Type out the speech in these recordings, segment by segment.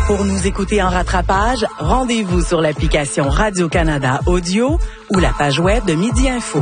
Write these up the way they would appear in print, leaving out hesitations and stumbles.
Pour nous écouter en rattrapage, rendez-vous sur l'application Radio-Canada Audio ou la page web de Midi Info.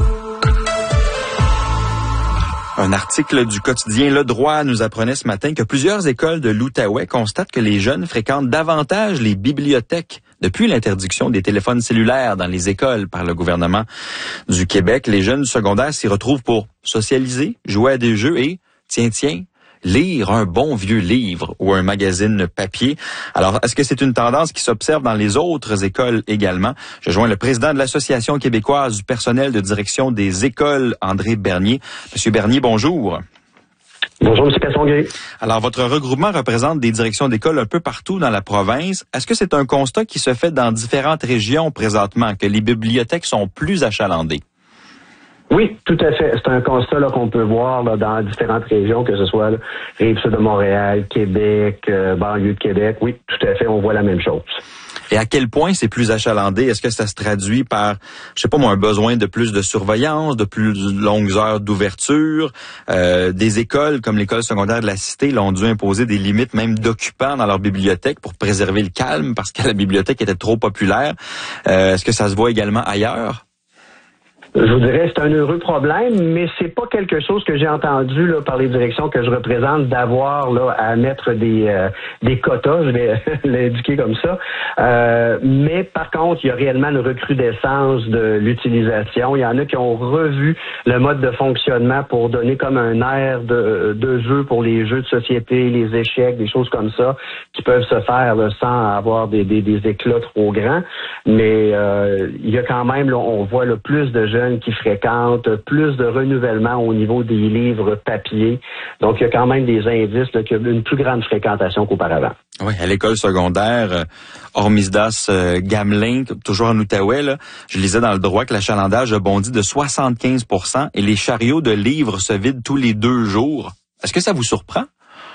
Un article du quotidien Le Droit nous apprenait ce matin que plusieurs écoles de l'Outaouais constatent que les jeunes fréquentent davantage les bibliothèques depuis l'interdiction des téléphones cellulaires dans les écoles par le gouvernement du Québec. Les jeunes du secondaire s'y retrouvent pour socialiser, jouer à des jeux et, tiens, lire un bon vieux livre ou un magazine papier. Alors, est-ce que c'est une tendance qui s'observe dans les autres écoles également? Je joins le président de l'Association québécoise du personnel de direction des écoles, André Bernier. Monsieur Bernier, bonjour. Bonjour, M. Castonguay. Alors, votre regroupement représente des directions d'école un peu partout dans la province. Est-ce que c'est un constat qui se fait dans différentes régions présentement, que les bibliothèques sont plus achalandées? Oui, tout à fait. C'est un constat là, qu'on peut voir là, dans différentes régions, que ce soit là, Rive-Sud de Montréal, Québec, banlieue de Québec. Oui, tout à fait, on voit la même chose. Et à quel point c'est plus achalandé? Est-ce que ça se traduit par, un besoin de plus de surveillance, de plus longues heures d'ouverture? Des écoles comme l'école secondaire de la Cité ont dû imposer des limites même d'occupants dans leur bibliothèque pour préserver le calme parce que la bibliothèque était trop populaire. Est-ce que ça se voit également ailleurs? Je vous dirais, c'est un heureux problème, mais c'est pas quelque chose que j'ai entendu là par les directions que je représente d'avoir là à mettre des quotas, je vais l'indiquer comme ça. Mais par contre, il y a réellement une recrudescence de l'utilisation. Il y en a qui ont revu le mode de fonctionnement pour donner comme un air de jeu pour les jeux de société, les échecs, des choses comme ça qui peuvent se faire là, sans avoir des éclats trop grands. Mais il y a quand même, là, on voit là, plus de jeunes qui fréquentent, plus de renouvellement au niveau des livres papier. Donc, il y a quand même des indices là, qu'il y a une plus grande fréquentation qu'auparavant. Oui, à l'école secondaire, Ormisdas-Gamelin, toujours en Outaouais, là, je lisais dans Le Droit que l'achalandage a bondi de 75% et les chariots de livres se vident tous les 2 jours. Est-ce que ça vous surprend?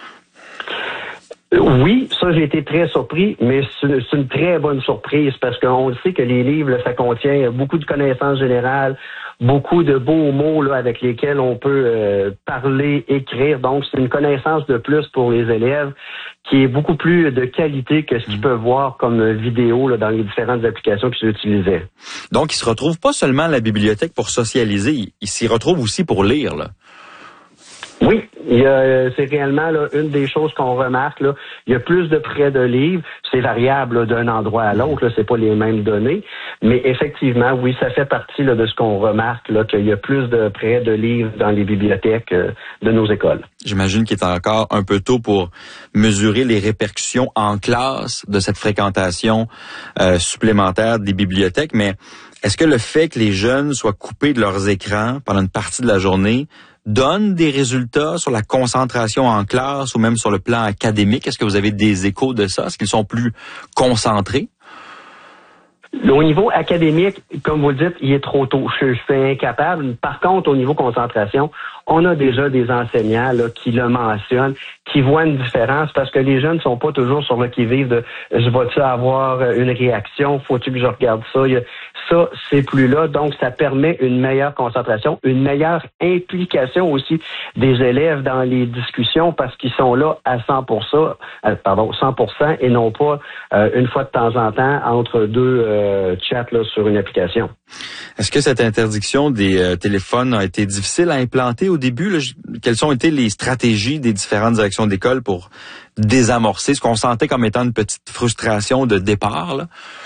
Oui, ça, j'ai été très surpris, mais c'est une très bonne surprise parce qu'on sait que les livres, là, ça contient beaucoup de connaissances générales, beaucoup de beaux mots là, avec lesquels on peut parler, écrire. Donc, c'est une connaissance de plus pour les élèves qui est beaucoup plus de qualité que ce qu'ils peuvent voir comme vidéo là, dans les différentes applications qu'ils utilisaient. Donc, ils se retrouvent pas seulement à la bibliothèque pour socialiser, ils s'y retrouvent aussi pour lire, là. Oui, c'est réellement là, une des choses qu'on remarque. Là, il y a plus de prêts de livres. C'est variable là, d'un endroit à l'autre. Là, c'est pas les mêmes données. Mais effectivement, oui, ça fait partie là, de ce qu'on remarque, là, qu'il y a plus de prêts de livres dans les bibliothèques de nos écoles. J'imagine qu'il est encore un peu tôt pour mesurer les répercussions en classe de cette fréquentation supplémentaire des bibliothèques. Mais est-ce que le fait que les jeunes soient coupés de leurs écrans pendant une partie de la journée donne des résultats sur la concentration en classe ou même sur le plan académique? Est-ce que vous avez des échos de ça? Est-ce qu'ils sont plus concentrés? Au niveau académique, comme vous le dites, il est trop tôt. Je suis incapable. Par contre, au niveau concentration, on a déjà des enseignants là, qui le mentionnent, qui voient une différence parce que les jeunes ne sont pas toujours sur le qui-vive de « je vais-tu avoir une réaction? Faut-tu que je regarde ça? » Ça, c'est plus là. Donc, ça permet une meilleure concentration, une meilleure implication aussi des élèves dans les discussions parce qu'ils sont là à 100% et non pas une fois de temps en temps entre deux chats là, sur une application. Est-ce que cette interdiction des téléphones a été difficile à implanter au début? Là? Quelles ont été les stratégies des différentes directions d'école pour désamorcer ce qu'on sentait comme étant une petite frustration de départ, là?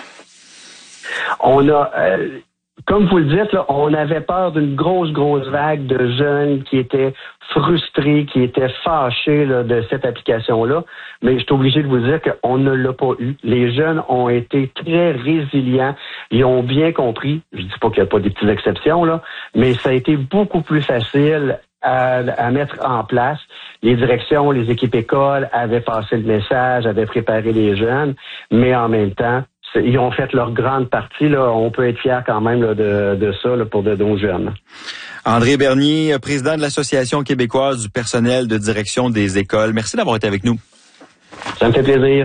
On a, comme vous le dites, là, on avait peur d'une grosse vague de jeunes qui étaient frustrés, qui étaient fâchés là, de cette application-là. Mais je suis obligé de vous dire qu'on ne l'a pas eu. Les jeunes ont été très résilients. Ils ont bien compris. Je dis pas qu'il n'y a pas des petites exceptions, là, mais ça a été beaucoup plus facile à mettre en place. Les directions, les équipes écoles avaient passé le message, avaient préparé les jeunes, mais en même temps, ils ont fait leur grande partie. Là, on peut être fiers quand même là, de ça là, pour de nos jeunes. André Bernier, président de l'Association québécoise du personnel de direction des écoles. Merci d'avoir été avec nous. Ça me fait plaisir.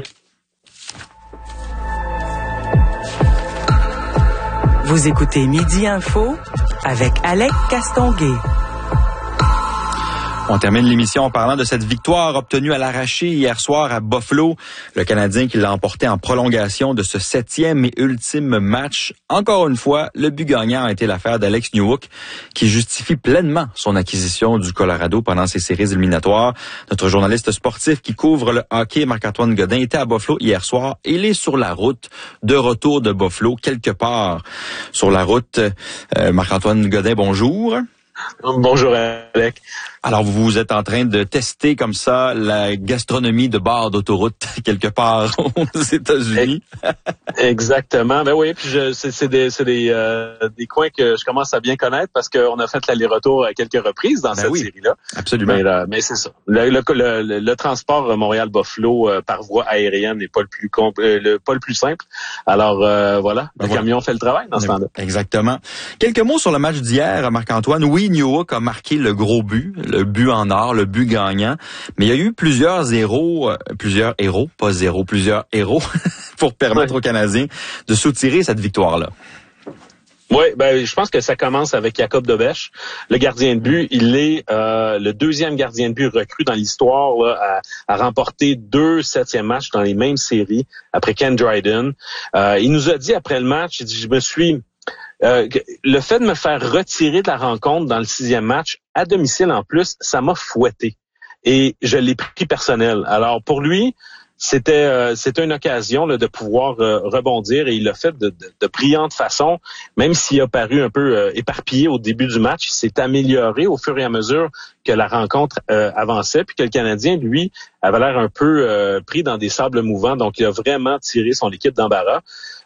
Vous écoutez Midi Info avec Alex Castonguay. On termine l'émission en parlant de cette victoire obtenue à l'arraché hier soir à Buffalo. Le Canadien qui l'a emporté en prolongation de ce 7e et ultime match. Encore une fois, le but gagnant a été l'affaire d'Alex Newhook qui justifie pleinement son acquisition du Colorado pendant ces séries éliminatoires. Notre journaliste sportif qui couvre le hockey, Marc-Antoine Godin, était à Buffalo hier soir. Il est sur la route de retour de Buffalo, quelque part sur la route. Marc-Antoine Godin, bonjour. Bonjour, Alec. Alors, vous êtes en train de tester comme ça la gastronomie de bord d'autoroute quelque part aux États-Unis. Exactement. Ben oui, puis c'est des coins que je commence à bien connaître parce qu'on a fait l'aller-retour à quelques reprises dans cette série-là. Absolument. Mais c'est ça. Le transport Montréal-Buffalo par voie aérienne n'est pas le plus simple. Alors voilà, le camion fait le travail dans ce temps-là. Exactement. Quelques mots sur le match d'hier, Marc-Antoine. Oui, Newhook a marqué le gros but, le but en or, le but gagnant. Mais il y a eu plusieurs héros pour permettre aux Canadiens de soutirer cette victoire-là. Oui, je pense que ça commence avec Jacob Devesh, le gardien de but. Il est le deuxième gardien de but recru dans l'histoire là, à remporter 2 7e matchs dans les mêmes séries après Ken Dryden. Il nous a dit après le match, il dit, le fait de me faire retirer de la rencontre dans le 6e match, à domicile en plus, ça m'a fouetté. Et je l'ai pris personnel. Alors pour lui, c'était une occasion là, de pouvoir rebondir et il l'a fait de brillante façon. Même s'il a paru un peu éparpillé au début du match, il s'est amélioré au fur et à mesure que la rencontre avançait, puis que le Canadien, lui, avait l'air un peu pris dans des sables mouvants. Donc, il a vraiment tiré son équipe d'embarras.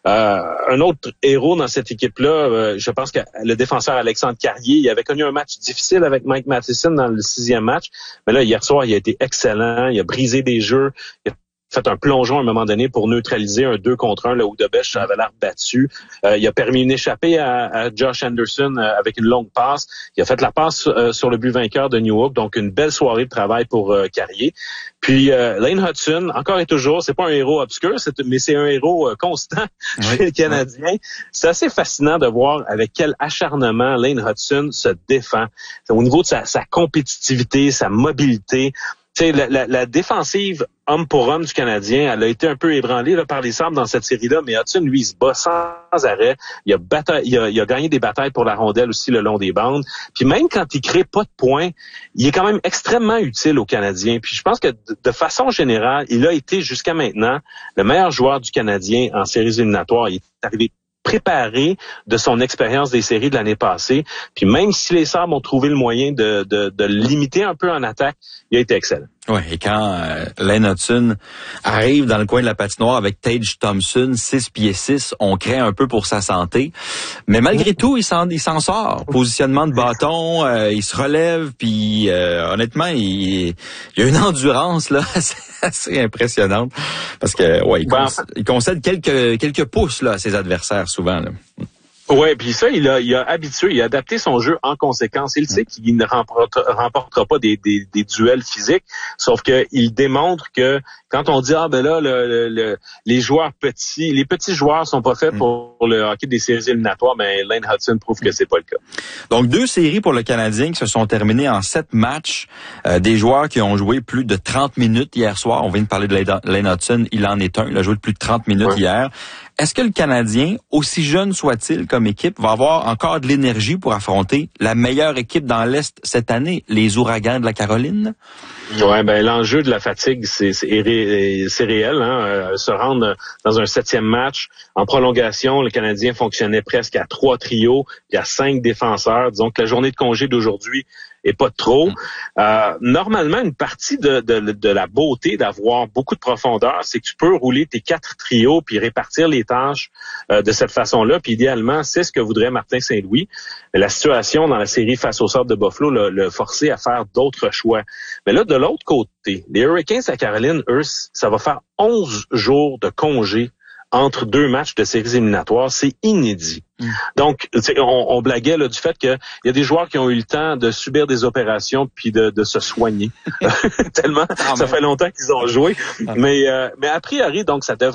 Un autre héros dans cette équipe-là, je pense que le défenseur Alexandre Carrier, il avait connu un match difficile avec Mike Matheson dans le 6e match. Mais là, hier soir, il a été excellent. Il a brisé des jeux. Il a fait un plongeon à un moment donné pour neutraliser un 2 contre 1 là où Devesh avait l'air battu. Il a permis une échappée à Josh Anderson avec une longue passe. Il a fait la passe sur le but vainqueur de Newhook, donc une belle soirée de travail pour Carrier. Puis Lane Hutson, encore et toujours, c'est pas un héros obscur, mais c'est un héros constant chez les Canadiens. C'est assez fascinant de voir avec quel acharnement Lane Hutson se défend. Au niveau de sa compétitivité, sa mobilité. Tu sais, la défensive homme pour homme du Canadien, elle a été un peu ébranlée là, par les sabres dans cette série-là, mais Hudson, lui, il se bat sans arrêt. Il a gagné des batailles pour la rondelle aussi le long des bandes. Puis même quand il crée pas de points, il est quand même extrêmement utile aux Canadiens. Puis je pense que de façon générale, il a été jusqu'à maintenant le meilleur joueur du Canadien en séries éliminatoires. Il est arrivé préparé de son expérience des séries de l'année passée. Puis même si les Sabres ont trouvé le moyen de le limiter un peu en attaque, il a été excellent. Oui, et quand Lane Hutson arrive dans le coin de la patinoire avec Tage Thompson, 6 pieds 6, on craint un peu pour sa santé. Mais malgré tout, il s'en sort. Positionnement de bâton, il se relève, puis honnêtement, il y a une endurance là assez impressionnante. Parce que il concède quelques pouces là à ses adversaires souvent. Là. Ouais, puis ça, il a adapté son jeu en conséquence. Il sait qu'il ne remportera pas des duels physiques, sauf que il démontre que quand on dit les joueurs petits, les petits joueurs sont pas faits pour le hockey des séries éliminatoires, mais Lane Hutson prouve que c'est pas le cas. Donc 2 séries pour le Canadien qui se sont terminées en 7 matchs, des joueurs qui ont joué plus de 30 minutes hier soir. On vient de parler de Lane Hutson, il en est un, il a joué plus de 30 minutes hier. Est-ce que le Canadien, aussi jeune soit-il comme équipe, va avoir encore de l'énergie pour affronter la meilleure équipe dans l'Est cette année, les Ouragans de la Caroline? Ouais, l'enjeu de la fatigue, c'est réel. Hein? Se rendre dans un 7e match en prolongation, le Canadien fonctionnait presque à 3 trios, puis à 5 défenseurs. Disons que la journée de congé d'aujourd'hui est pas trop. Normalement, une partie de la beauté d'avoir beaucoup de profondeur, c'est que tu peux rouler tes 4 trios puis répartir les tâches de cette façon-là. Puis idéalement, c'est ce que voudrait Martin Saint-Louis. La situation dans la série face aux Sabres de Buffalo l'a forcé à faire d'autres choix. Mais là, de l'autre côté, les Hurricanes à Caroline, eux, ça va faire 11 jours de congé entre 2 matchs de séries éliminatoires. C'est inédit. Donc, on blaguait là, du fait qu'il y a des joueurs qui ont eu le temps de subir des opérations puis de se soigner. Tellement, ça fait longtemps qu'ils ont joué. Mais a priori, donc, ça devrait